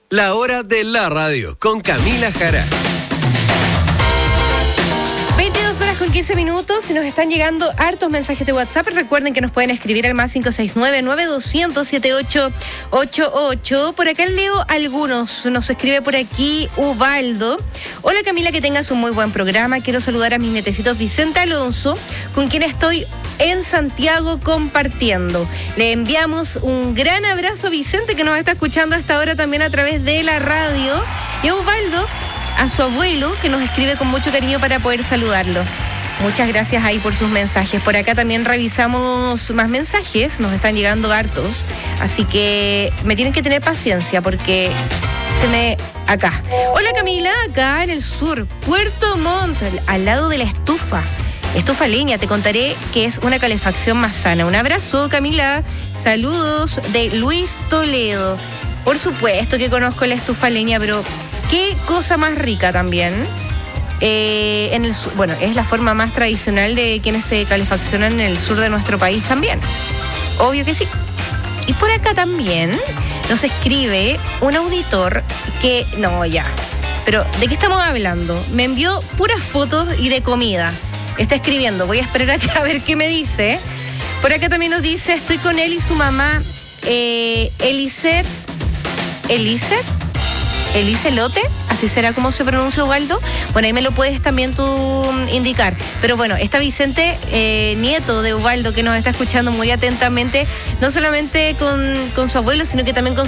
La hora de la radio con Camila Jara. 22 horas con 15 minutos y nos están llegando hartos mensajes de WhatsApp. Recuerden que nos pueden escribir al más 569-9200-7888. Por acá leo algunos. Nos escribe por aquí Ubaldo. Hola Camila, que tengas un muy buen programa. Quiero saludar a mis nietecitos Vicente Alonso, con quien estoy en Santiago compartiendo. Le enviamos un gran abrazo a Vicente, que nos está escuchando hasta ahora también a través de la radio. Y a Ubaldo, a su abuelo, que nos escribe con mucho cariño para poder saludarlo. Muchas gracias ahí por sus mensajes. Por acá también revisamos más mensajes, nos están llegando hartos, así que me tienen que tener paciencia porque acá. Hola Camila, acá en el sur, Puerto Montt, al lado de la estufa leña. Te contaré que es una calefacción más sana. Un abrazo, Camila. Saludos de Luis Toledo. Por supuesto que conozco la estufa leña, pero qué cosa más rica también. Es la forma más tradicional de quienes se calefaccionan en el sur de nuestro país también. Obvio que sí. Y por acá también nos escribe un auditor que... Pero ¿de qué estamos hablando? Me envió puras fotos y de comida. Está escribiendo. Voy a esperar a ver qué me dice. Por acá también nos dice, estoy con él y su mamá, Eliselote, así será como se pronuncia, Ubaldo. Bueno, ahí me lo puedes también tú indicar. Pero bueno, está Vicente, nieto de Ubaldo, que nos está escuchando muy atentamente, no solamente con su abuelo, sino que también con